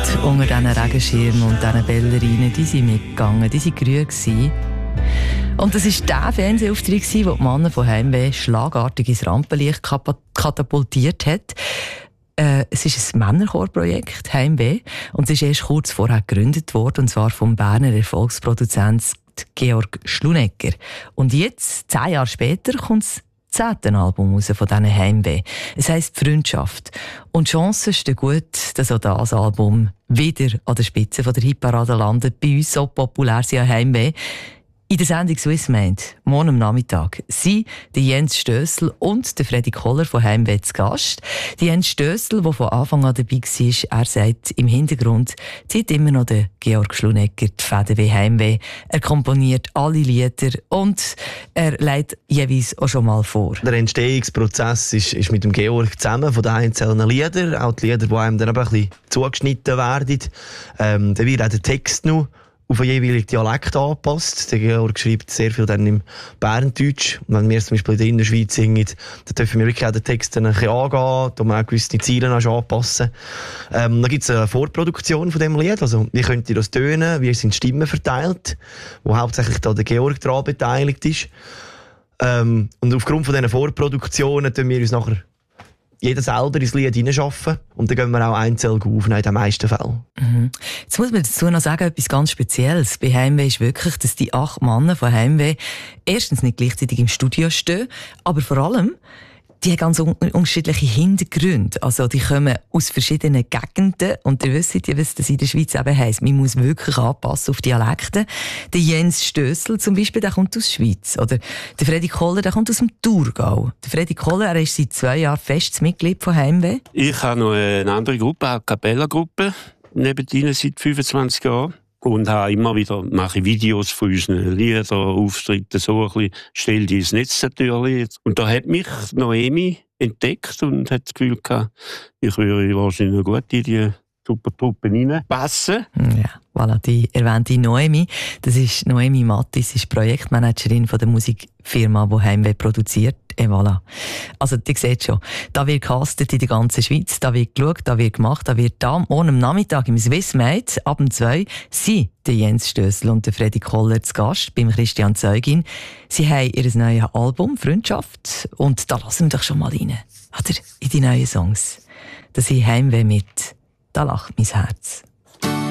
unter diesen Regenschirmen und diesen Ballerinen, die sind mitgegangen, die waren grün. Und das war der Fernsehauftritt, der die Männer von Heimweh schlagartig ins Rampenlicht katapultiert hat. Es ist ein Männerchorprojekt, Heimweh, und es ist erst kurz vorher gegründet worden, und zwar vom Berner Erfolgsproduzent Georg Schlunegger. Und jetzt, 10 Jahre später, kommt das 10. Album raus von diesen Heimweh. Es heisst «Freundschaft». Und die Chancen stehen gut, dass auch dieses Album wieder an der Spitze der Hitparade landet. Bei uns so populär sind ja Heimweh. In der Sendung «Swiss Made» morgen am Nachmittag sind der Jens Stössel und der Freddy Koller von Heimweh zu Gast. Der Jens Stössel, der von Anfang an dabei war, er sagt, im Hintergrund zieht immer noch der Georg Schlunegger die Fäden wie Heimweh. Er komponiert alle Lieder und er legt jeweils auch schon mal vor. Der Entstehungsprozess ist mit dem Georg zusammen von den einzelnen Liedern, auch die Lieder, die einem dann ein bisschen zugeschnitten werden. Dann wird auch der Text noch auf den jeweiligen Dialekt angepasst. Der Georg schreibt sehr viel dann im Berndeutsch. Und wenn wir zum Beispiel in der Innerschweiz singen, dann dürfen wir wirklich auch den Text dann ein bisschen angehen, da man auch gewisse Ziele anpassen. Dann gibt es eine Vorproduktion von dem Lied. Also, wie könnt ihr das tönen? Wie sind die Stimmen verteilt? Wo hauptsächlich da der Georg daran beteiligt ist. Und aufgrund von diesen Vorproduktionen tun wir uns nachher jeder selber ins Lied hineinschaffen. Und dann gehen wir auch einzeln aufnehmen, in den meisten Fällen. Mhm. Jetzt muss man dazu noch sagen, etwas ganz Spezielles bei Heimweh ist wirklich, dass die 8 Männer von Heimweh erstens nicht gleichzeitig im Studio stehen, aber vor allem, die haben ganz unterschiedliche Hintergründe. Also, die kommen aus verschiedenen Gegenden. Und ihr wisst ja, was das in der Schweiz eben heisst. Man muss wirklich anpassen auf Dialekte. Der Jens Stössel zum Beispiel, der kommt aus der Schweiz. Oder der Freddy Koller, der kommt aus dem Thurgau. Der Freddy Koller, er ist seit 2 Jahren festes Mitglied von Heimweh. Ich habe noch eine andere Gruppe, eine A-Cappella-Gruppe, neben ihnen seit 25 Jahren. Und mache Videos von unseren Liedern, Auftritten, so ein bisschen, stelle die ins Netz natürlich. Und da hat mich Noemi entdeckt und hat das Gefühl gehabt, ich würde wahrscheinlich gut in die super Truppe reinpassen. Ja, voilà, die erwähnte Noemi. Das ist Noemi Mattis, ist Projektmanagerin von der Musikfirma, die Heimweh produziert. Et voilà. Also, ihr seht schon, da wird gecastet in der ganzen Schweiz, da wird geschaut, da wird gemacht, da wird morgen am Nachmittag im Swiss Made ab 2 sind der Jens Stössel und der Freddy Koller zu Gast beim Christian Zeugin. Sie haben ihr neues Album «Freundschaft» und da lassen wir doch schon mal rein. Oder? In die neuen Songs. Das sind Heimweh mit «Da lacht mein Herz».